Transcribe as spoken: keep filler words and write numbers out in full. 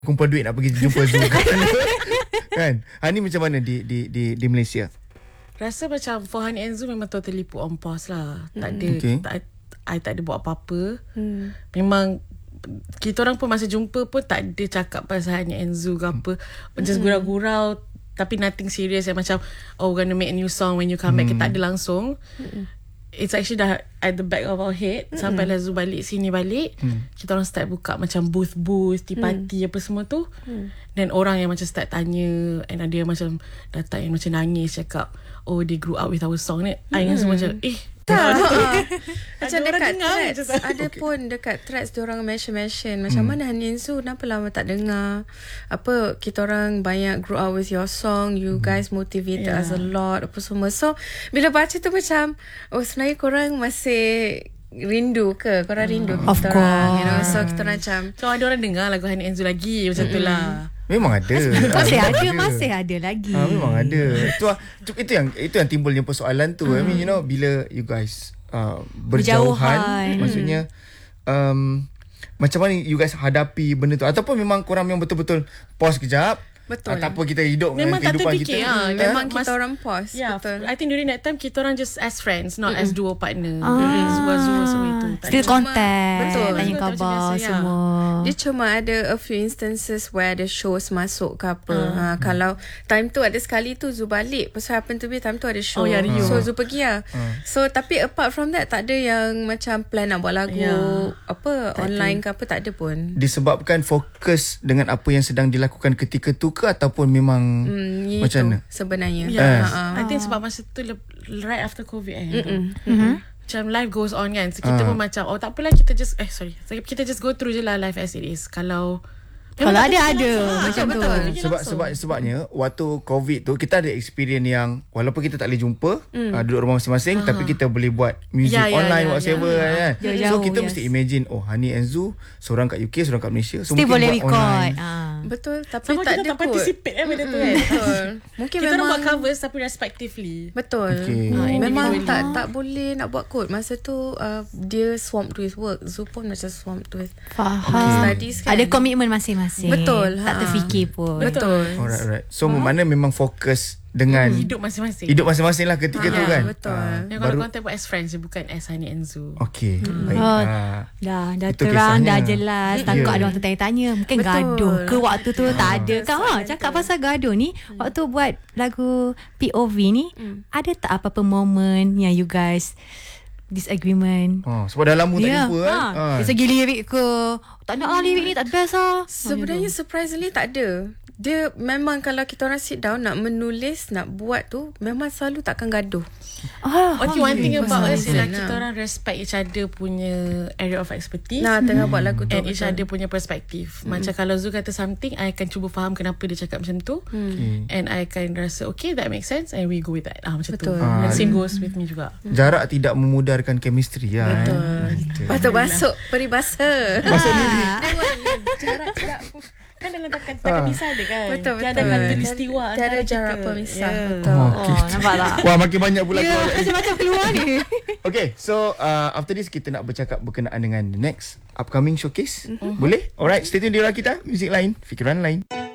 kumpul duit nak pergi jumpa Zul kan. Hani macam mana di di di di Malaysia? Rasa macam for Hani and Zul memang totally put on pause lah. Tak ada, Okay. tak, I tak ada buat apa-apa. Hmm. Memang kita orang pun masa jumpa pun tak ada cakap pasal Hani and Zul ke apa. Just gurau-gurau tapi nothing serious yang macam oh we're gonna make a new song when you come back. Kita tak ada langsung. It's actually dah at the back of our head. Sampai lah Zul balik sini balik, kita orang start buka macam booth-booth, tea party apa semua tu. Dan orang yang macam start tanya, and ada yang macam datang yang macam nangis cakap oh they grew up with our song ni. I rasa macam eh Tak. ada Macam orang dekat dengar threads je tak? ada pun dekat threads diorang mention-mention macam mana Hani and Zul, kenapa lama tak dengar, apa kita orang banyak grow up with your song, you guys motivated Yeah. us a lot apa semua. So bila baca tu macam oh sebenarnya korang masih rindu ke, korang rindu ke Of kita orang, you know. course. So kita orang macam so ada orang dengar lagu Hani and Zul lagi macam tu lah. Memang ada. Masih Ah, ada, masih ada lagi. Ah, memang ada. Itu, itu itu yang itu yang timbulnya persoalan tu. I mean you know bila you guys uh, berjauhan, Berjauhan. maksudnya um, macam mana you guys hadapi benda tu, ataupun memang korang memang betul-betul pause kejap. Betul. Ah, tak apa, kita hidup Memang dengan tak kehidupan terfikir kita. ah. Eh? memang Mas- kita orang pause. Yeah, Betul. I think during that time kita orang just as friends, not as duo partner. Ah. Zul Zul semua itu. Tak Still ada. contact, Betul. tanya Macam khabar biasa, ya. semua. Dia cuma ada a few instances where the shows masuk ke apa. Uh, ha, kalau time tu ada sekali tu Zul balik. Pasal happen to be time tu ada show. Oh, ya, Rio. So Zul pergi lah. Uh. So tapi apart from that tak ada yang macam plan nak buat lagu Ya. apa Tak online ke apa, tak ada pun. Disebabkan fokus dengan apa yang sedang dilakukan ketika tu ke, ataupun memang Hmm, ya macam itu mana? sebenarnya. Yeah. Eh. Ha, I think sebab masa tu lep- right after COVID eh. Mm-mm. Macam life goes on kan. So kita pun macam oh tak apalah, kita just eh sorry. Kita just go through je lah life as it is. Kalau Kalau ada, ada. betul, Macam tu. betul. Pergi Sebab langsung. sebab sebabnya waktu COVID tu kita ada experience yang walaupun kita tak boleh jumpa, mm. uh, duduk rumah masing-masing, tapi kita boleh buat music Ya, ya, online ya, whatever ya. kan. Jauh-jauh, So kita yes. mesti imagine oh Hani and Zul seorang kat U K, seorang kat Malaysia. So Still mungkin boleh buat record. online. Ah. Betul, tapi Sama tak kita ada tak pun. participate eh benda tu kan. Betul. Mungkin Kita orang memang buat covers tapi respectively. Betul. Okay. Ha, Ah, memang individually. tak tak boleh nak buat kod. Masa tu uh, dia swamped with work. Zul pun macam swamped with Faham. studies kan. Ada komitmen masing-masing. Betul, Tak ha. terfikir pun. Betul. Alright, alright. So mana memang fokus dengan Hidup masing-masing. hidup masing-masing lah ketika Ah, tu kan. betul. Ah, Yang kalau kontak buat as friends je, bukan as Hani and Zul. Okay, baik. Oh, Ah. Dah dah Itu terang, kisahnya. dah jelas. Takut Ya. ada orang tertanya-tanya. Mungkin Betul. gaduh ke waktu tu. Tak ada kan. Ha, Soalan cakap tu. pasal gaduh ni. Waktu buat lagu P O V ni, ada tak apa-apa moment yang you guys disagreement? Oh, sebab dah lama tak Ya. jumpa kan. Ha. Ah. Dari segi lirik ke, tak nak ah lirik ni tak best ah. Sebenarnya surprisingly tak ada. Dia memang kalau kita orang sit down nak menulis, nak buat tu, memang selalu takkan gaduh. Ah, Okay, one thing about us ialah Nah. kita orang respect each other punya area of expertise. Nah, tengah buat lagu tu. And each betul. other punya perspektif. Macam kalau Zul kata something, I akan cuba faham kenapa dia cakap macam tu. Okay. And I akan rasa okay, that makes sense, and we go with that. Ah, macam Betul. tu. Ah. And same goes with me juga. Jarak tidak memudarkan chemistry lah. Betul. Eh. Gitu. Patut masuk peribahasa. Masuk ni. Jarak tidak. Kan dalam takkan takkan bisa ada kan. Betul, betul. Tiada kata istiwa Tiada antara jarak kita. pemisah. Yeah. Betul. Oh, Oh, nampak tak? Wah, makin banyak pula Ya, keluar. macam-macam keluar ni. Okay, so uh, after this kita nak bercakap berkenaan dengan the next upcoming showcase. Mm-hmm. Boleh? Alright, stay tune di Rakita. Music lain, fikiran lain.